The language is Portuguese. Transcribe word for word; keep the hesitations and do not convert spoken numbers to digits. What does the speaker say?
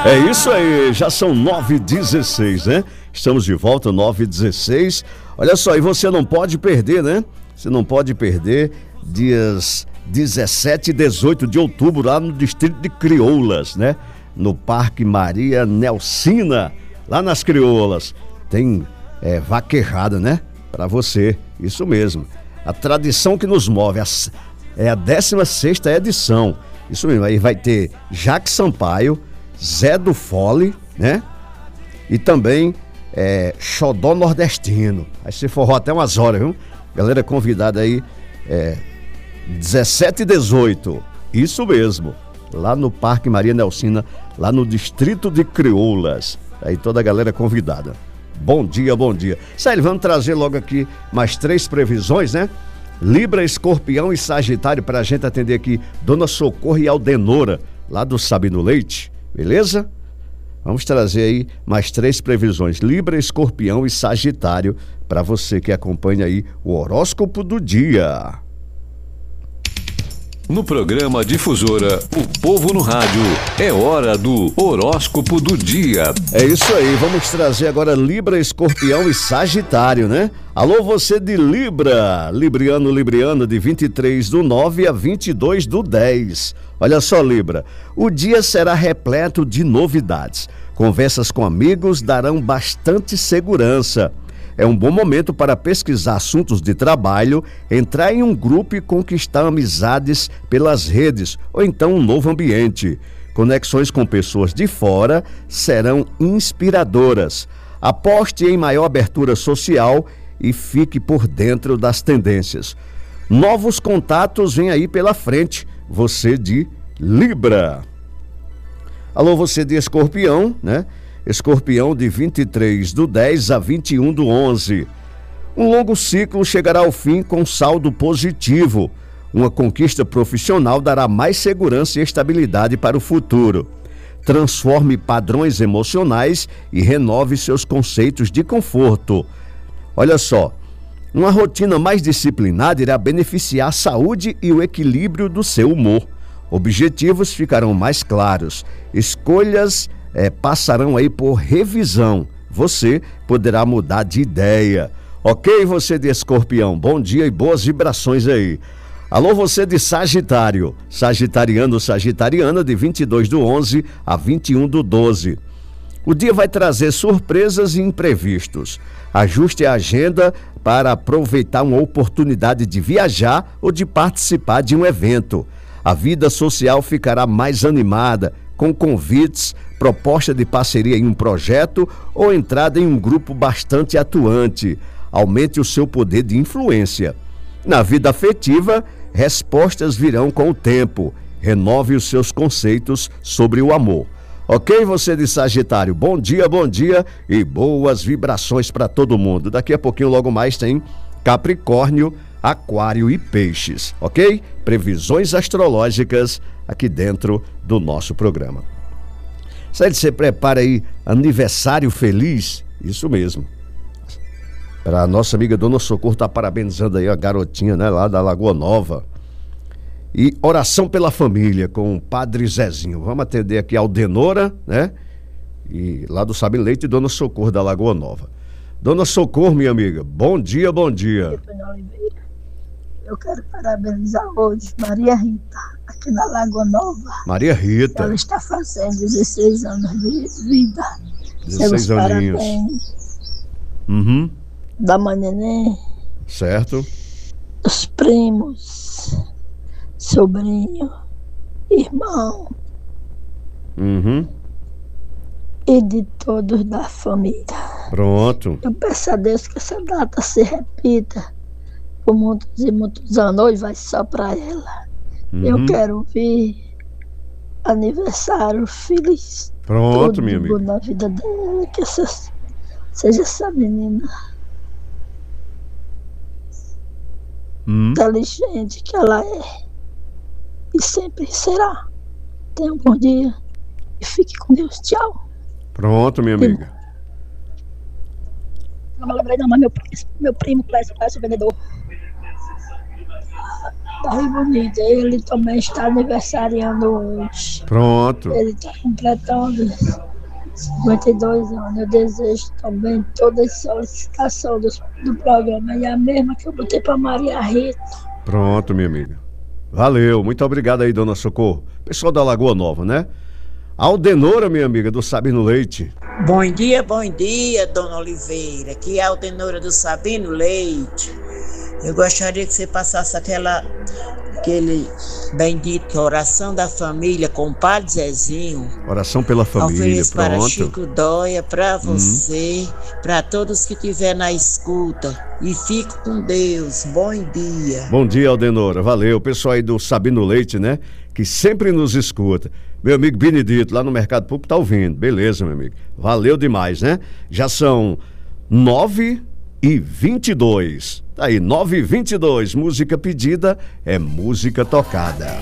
É isso aí, já são nove e dezesseis, né? Estamos de volta, nove e dezesseis. Olha só, e você não pode perder, né? Você não pode perder dias dezessete e dezoito de outubro lá no Distrito de Crioulas, né? No Parque Maria Nelsina, lá nas Crioulas. Tem é, vaquejada, né? Para você, isso mesmo. A tradição que nos move, a, é a décima sexta edição. Isso mesmo, aí vai ter Jaque Sampaio, Zé do Fole, né? E também é, Xodó Nordestino. Aí você forrou até umas horas, viu? Galera convidada aí, é, dezessete e dezoito, isso mesmo, lá no Parque Maria Nelsina, lá no Distrito de Crioulas. Aí toda a galera convidada. Bom dia, bom dia. Sério, vamos trazer logo aqui mais três previsões, né? Libra, Escorpião e Sagitário, pra gente atender aqui Dona Socorro e Aldenora, lá do Sabino Leite. Beleza? Vamos trazer aí mais três previsões, Libra, Escorpião e Sagitário, para você que acompanha aí o horóscopo do dia. No programa Difusora, o povo no rádio, é hora do horóscopo do dia. É isso aí, vamos trazer agora Libra, Escorpião e Sagitário, né? Alô, você de Libra, Libriano, Libriana, de vinte e três do nove a vinte e dois do dez. Olha só, Libra, o dia será repleto de novidades. Conversas com amigos darão bastante segurança. É um bom momento para pesquisar assuntos de trabalho, entrar em um grupo e conquistar amizades pelas redes ou então um novo ambiente. Conexões com pessoas de fora serão inspiradoras. Aposte em maior abertura social e fique por dentro das tendências. Novos contatos vêm aí pela frente, você de Libra. Alô, você de Escorpião, né? Escorpião, de vinte e três do dez a vinte e um do onze. Um longo ciclo chegará ao fim com saldo positivo. Uma conquista profissional dará mais segurança e estabilidade para o futuro. Transforme padrões emocionais e renove seus conceitos de conforto. Olha só, uma rotina mais disciplinada irá beneficiar a saúde e o equilíbrio do seu humor. Objetivos ficarão mais claros. Escolhas É, passarão aí por revisão. Você poderá mudar de ideia. Ok, você de Escorpião, bom dia e boas vibrações aí. Alô, você de Sagitário, Sagitariano, Sagitariana, de vinte e dois do onze a vinte e um do doze. O dia vai trazer surpresas e imprevistos. Ajuste a agenda para aproveitar uma oportunidade de viajar ou de participar de um evento. A vida social ficará mais animada, com convites, proposta de parceria em um projeto ou entrada em um grupo bastante atuante. Aumente o seu poder de influência. Na vida afetiva, respostas virão com o tempo. Renove os seus conceitos sobre o amor. Ok, você de Sagitário? Bom dia, bom dia e boas vibrações para todo mundo. Daqui a pouquinho, logo mais, tem Capricórnio, Aquário e Peixes, ok? Previsões astrológicas aqui dentro do nosso programa. Sabe, você prepara aí aniversário feliz? Isso mesmo. Para a nossa amiga Dona Socorro, tá parabenizando aí a garotinha, né, lá da Lagoa Nova. E oração pela família com o Padre Zezinho. Vamos atender aqui a Aldenora, né? E lá do Sabino Leite e Dona Socorro da Lagoa Nova. Dona Socorro, minha amiga, bom dia, bom dia. Eu quero parabenizar hoje Maria Rita, aqui na Lagoa Nova. Maria Rita. Ela está fazendo dezesseis anos de vida. dezesseis aninhos. Uhum. Da mãe Neném. Certo. Dos primos, sobrinho, irmão. Uhum. E de todos da família. Pronto. Eu peço a Deus que essa data se repita por muitos e muitos anos. Hoje vai só para ela. Uhum. Eu quero ver aniversário feliz. Pronto, todo minha amiga. Na vida dela, que essa, seja essa menina hum. inteligente que ela é e sempre será. Tenha um bom dia e fique com Deus. Tchau. Pronto, minha amiga. Não me lembrei não, mas meu, meu primo Clécio, Clécio, vendedor tá Rio Bonito. Ele também está aniversariando hoje. Pronto. Ele está completando cinquenta e dois anos. Eu desejo também toda a solicitação do, do programa. E a mesma que eu botei para Maria Rita. Pronto, minha amiga. Valeu, muito obrigado aí, dona Socorro. Pessoal da Lagoa Nova, né? Aldenora, minha amiga, do Sabino Leite. Bom dia, bom dia, dona Oliveira. Aqui é a Aldenora do Sabino Leite. Eu gostaria que você passasse aquela, aquele bendito oração da família com o Padre Zezinho. Oração pela família, Ofereço pronto. para Chico Dóia, para você, hum. para todos que estiver na escuta. E fico com Deus. Bom dia. Bom dia, Aldenora. Valeu. O pessoal aí do Sabino Leite, né? Que sempre nos escuta. Meu amigo Benedito, lá no Mercado Público, tá ouvindo. Beleza, meu amigo. Valeu demais, né? Já são nove e vinte e dois. Tá aí, nove e vinte e dois. Música pedida é música tocada.